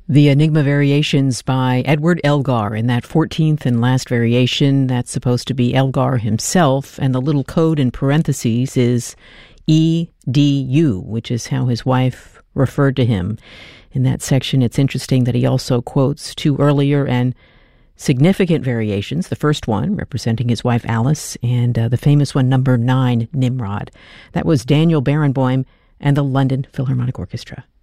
The Enigma Variations by Edward Elgar. In that 14th and last variation, that's supposed to be Elgar himself, and the little code in parentheses is EDU, which is how his wife referred to him. In that section, it's interesting that he also quotes two earlier and significant variations. The first one, representing his wife Alice, and the famous one, number 9, Nimrod. That was Daniel Barenboim and the London Philharmonic Orchestra.